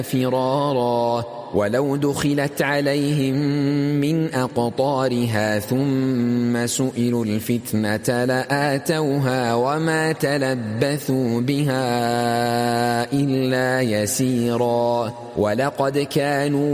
فرارا ولو دخلت عليهم من أقطارها ثم سئلوا الفتنة لآتوها وما تلبثوا بها إلا يسيرا ولقد كانوا